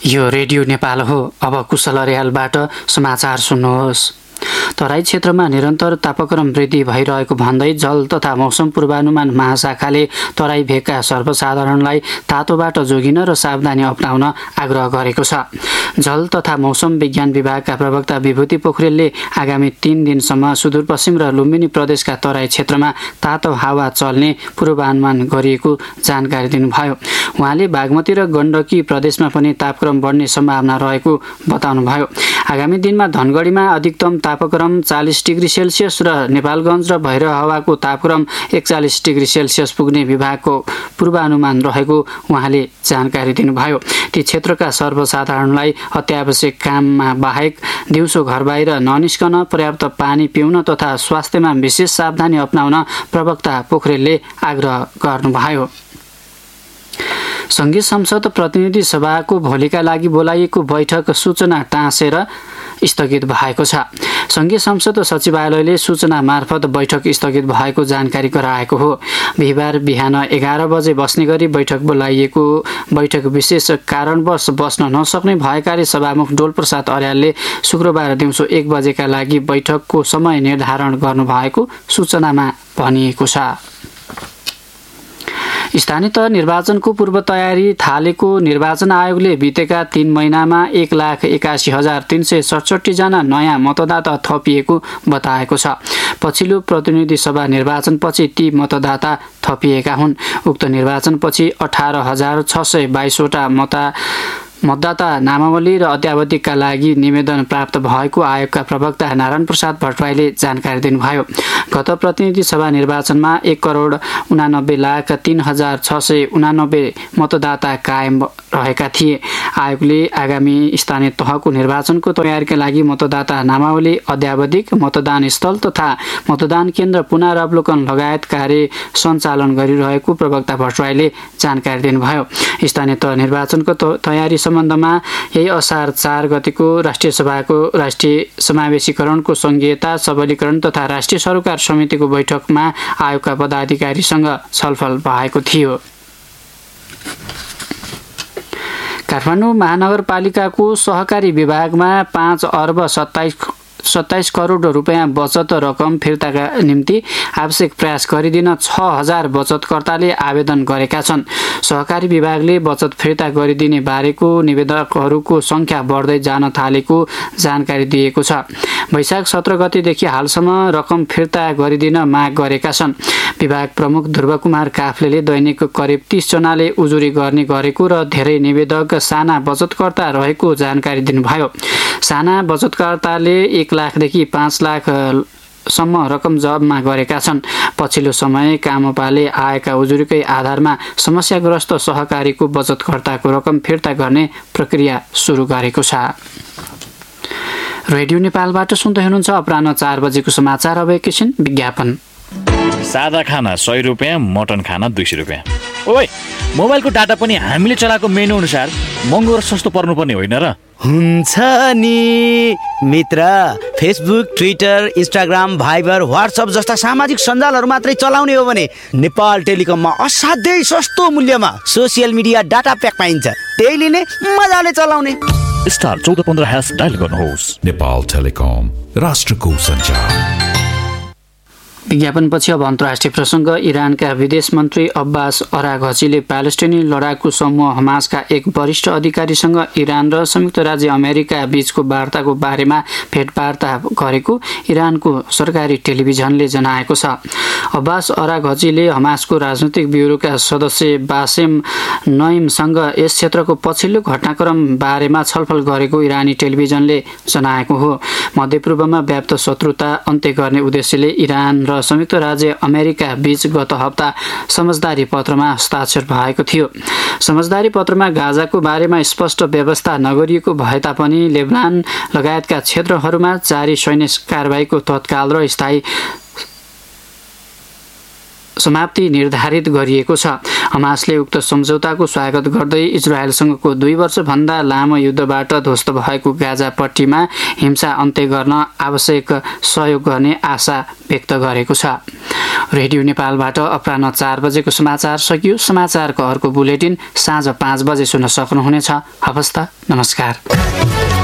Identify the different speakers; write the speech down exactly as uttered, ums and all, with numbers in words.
Speaker 1: यो रेडियो नेपाल हो। अब कुशल अर्यालबाट समाचार सुन्नुहोस्। तराई क्षेत्रमा निरन्तर तापक्रम वृद्धि भइरहेको भन्दै जल तथा मौसम पूर्वानुमान महाशाखाले तराई भेगका सर्वसाधारणलाई तातोबाट जोगिन र सावधानी अपनाउन आग्रह गरेको छ। जल तथा मौसम विज्ञान विभागका प्रवक्ता विभूति पोखरेलले आगामी तीन दिनसम्म सुदूरपश्चिम र लुम्बिनी प्रदेशका तराई क्षेत्रमा तातो हावा चल्ने पूर्वानुमान गरिएको जानकारी दिनुभयो। उहाँले बागमती र गण्डकी प्रदेशमा पनि तापक्रम बढ्ने सम्भावना रहेको बताउनुभयो। आगामी दिनमा धनगढीमा अधिकतम तापक्रम चालीस डिग्री सेल्सियस र नेपालगञ्ज र भैरहवाको तापक्रम एकचालिस डिग्री सेल्सियस पुग्ने विभागको पूर्वानुमान रहेको उहाँले जानकारी दिनुभयो। ती क्षेत्रका सर्वसाधारणलाई अत्यावश्यक काममा बाहेक दिउँसो घर बाहिर ननिस्कन, पर्याप्त पानी पिउन तथा स्वास्थ्यमा विशेष सावधानी अपनाउन प्रवक्ता पोखरेलले आग्रह गर्नुभयो। संघीय संसद प्रतिनिधि सभाको भोलिका लागि बोलाइएको बैठक सूचना टाँसेर स्थगित भएको छ। संघीय संसद सचिवालयले सूचना मार्फत बैठक स्थगित भएको जानकारी गराएको हो। बिहिबार बिहान एघार बजे बस्ने गरी बैठक बोलाइएको बैठक विशेष कारणवश बस्न नसक्ने भएकाले सभामुख डोलप्रसाद अर्यालले शुक्रबार दिउँसो एक बजेका लागि बैठकको समय निर्धारण गर्नुभएको सूचनामा भनिएको छ। स्थानीय तह निर्वाचनको पूर्व तयारी थालेको निर्वाचन आयोगले बितेका तीन महिनामा एक लाख एकासी हजार तीन सय सडसठी जना नयाँ मतदाता थपिएको बताएको छ। पछिल्लो प्रतिनिधि सभा निर्वाचनपछि ती मतदाता थपिएका हुन्। उक्त निर्वाचनपछि अठार हजार छ सय बाइसवटा मता मतदाता नामावली र अद्यावधिकका लागि निवेदन प्राप्त भएको आयोगका प्रवक्ता नारायण प्रसाद भट्टराईले जानकारी दिनुभयो। गत प्रतिनिधि सभा निर्वाचनमा एक करोड उनानब्बे लाख तीन हजार छ सय उनानब्बे मतदाता कायम रहेका थिए। आयोगले आगामी स्थानीय तहको निर्वाचनको तयारीका लागि मतदाता नामावली, अद्यावधिक, मतदान स्थल तथा मतदान केन्द्र पुनरावलोकन लगायत कार्य सञ्चालन गरिरहेको प्रवक्ता भट्टराईले जानकारी दिनुभयो। स्थानीय तह निर्वाचनको तयारी सम्बन्धमा यही असार चार गतिको राष्ट्रिय सभाको राष्ट्रिय समावेशीकरणको संघीयता सबलीकरण तथा राष्ट्रिय सरोकार समितिको बैठकमा आयोगका पदाधिकारीसँग छलफल भएको थियो। काठमाडौँ महानगरपालिकाको सहकारी विभागमा पाँच अर्ब सत्ताइस सत्ताइस करोड रुपियाँ बचत रकम फिर्ताका निम्ति आवश्यक प्रयास गरिदिन छ हजार बचतकर्ताले आवेदन गरेका छन्। सहकारी विभागले बचत फिर्ता गरिदिने बारेको निवेदकहरूको सङ्ख्या बढ्दै जान थालेको जानकारी दिएको छ। वैशाख सत्र गतेदेखि हालसम्म रकम फिर्ता गरिदिन माग गरेका छन्। विभाग प्रमुख ध्रुवकुमार काफ्लेले दैनिक करिब तीस जनाले उजुरी गर्ने गरेको र धेरै निवेदक साना बचतकर्ता रहेको जानकारी दिनुभयो। साना बचतकर्ताले एक लाखदेखि पाँच लाख सम्म रकम जम्मा गरेका छन्। पछिल्लो समय कामपाले आएका उजुरीकै आधारमा समस्याग्रस्त सहकारीको बचतकर्ताको रकम फिर्ता गर्ने प्रक्रिया सुरु गरेको छ। रेडियो नेपालबाट सुन्दै हुनुहुन्छ अपराह्न चार बजेको समाचार। अब एकैछिन विज्ञापन।
Speaker 2: सादा खाना सय रुपियाँ, मटन खाना दुई सय रुपियाँ। ओए, मोबाइलको डाटा पनि हामीले चलाएको मेनु अनुसार महँगो र सस्तो पर्नुपर्ने होइन र?
Speaker 3: हुन्छ नि मित्र। Facebook, Twitter, Instagram, Viber, WhatsApp जस्ता सामाजिक सञ्जालहरू मात्रै चलाउने हो भने नेपाल टेलिकममा असाध्यै सस्तो मूल्यमा सोसियल मिडिया डाटा प्याक पाइन्छ। त्यही लिने, मजाले चलाउने।
Speaker 2: स्टार चौध पन्ध्र ह्यास डायल गर्नुहोस्।
Speaker 4: नेपाल टेलिकम, राष्ट्रको सञ्चार।
Speaker 1: विज्ञापनपछि अब अन्तर्राष्ट्रिय प्रसङ्ग। इरानका विदेश मन्त्री अब्बास अराघचीले प्यालेस्टिनी लडाकु समूह हमासका एक वरिष्ठ अधिकारीसँग इरान र संयुक्त राज्य अमेरिका बीचको वार्ताको बारेमा भेटवार्ता गरेको इरानको सरकारी टेलिभिजनले जनाएको छ। अब्बास अराघचीले हमासको राजनैतिक ब्युरोका सदस्य बासेम नइमसँग यस क्षेत्रको पछिल्लो घटनाक्रम बारेमा छलफल गरेको इरानी टेलिभिजनले जनाएको हो। मध्यपूर्वमा व्याप्त शत्रुता अन्त्य गर्ने उद्देश्यले इरान र संयुक्त राज्य अमेरिका बीच गत हप्ता समझदारी पत्रमा हस्ताक्षर भएको थियो। समझदारी पत्रमा गाजाको बारेमा स्पष्ट व्यवस्था नगरिएको भए तापनि लेबनान लगायतका क्षेत्रहरूमा जारी सैन्य कारबाहीको तत्काल र स्थायी समाप्ति निर्धारित गरिएको छ। हमासले उक्त सम्झौताको स्वागत गर्दै इजरायलसँगको दुई वर्षभन्दा लामो युद्धबाट ध्वस्त भएको गाजा पट्टीमा हिंसा अन्त्य गर्न आवश्यक सहयोग गर्ने आशा व्यक्त गरेको छ। रेडियो नेपालबाट अपराह्न चार बजेको समाचार सकियो। समाचारको अर्को बुलेटिन साँझ पाँच बजे सुन्न सक्नुहुनेछ। हवस् त, नमस्कार।